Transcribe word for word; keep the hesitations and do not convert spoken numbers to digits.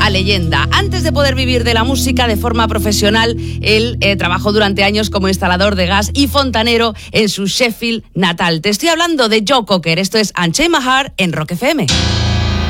a leyenda. Antes de poder vivir de la música de forma profesional, él eh, trabajó durante años como instalador de gas y fontanero en su Sheffield natal. Te estoy hablando de Joe Cocker. Esto es Unchain My Heart en Rock F M.